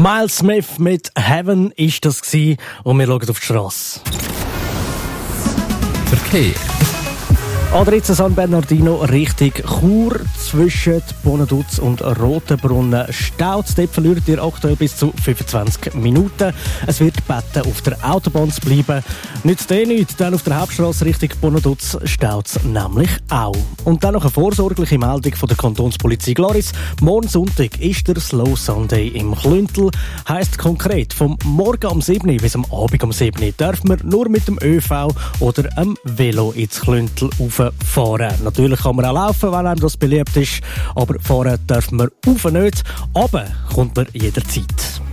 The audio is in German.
Miles Smith mit Heaven ist das gewesen, und wir schauen auf die Strasse. Verkehr. A13 San Bernardino Richtung Chur zwischen Bonaduz und Rotenbrunnen staut. Dort verliert ihr aktuell bis zu 25 Minuten. Es wird gebeten, auf der Autobahn zu bleiben. Nicht dann auf der Hauptstrasse Richtung Bonaduz staut es nämlich auch. Und dann noch eine vorsorgliche Meldung von der Kantonspolizei Glaris. Morgen Sonntag ist der Slow Sunday im Klüntel. Heisst konkret, vom Morgen um 7 bis am Abend um 7 darf man nur mit dem ÖV oder am Velo ins Klüntel fahren. Natürlich kann man auch laufen, wenn einem das beliebt ist, aber fahren darf man rauf nicht, runter kommt man jederzeit.